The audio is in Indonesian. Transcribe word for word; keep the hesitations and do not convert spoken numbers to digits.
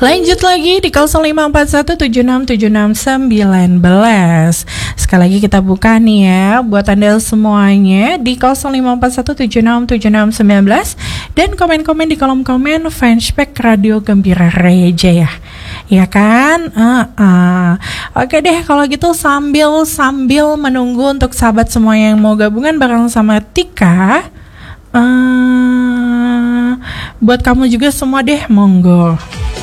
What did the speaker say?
Lanjut lagi di nol lima empat satu tujuh enam tujuh enam satu sembilan. Sekali lagi kita buka nih ya buat Anda semuanya di nol lima empat satu tujuh enam tujuh enam satu sembilan dan komen-komen di kolom komen fanspage Radio Gembira Reja ya. Ya kan? Uh, uh. Oke deh kalau gitu sambil sambil menunggu untuk sahabat semua yang mau gabungan bareng sama Tika. Uh, buat kamu juga semua deh, monggo.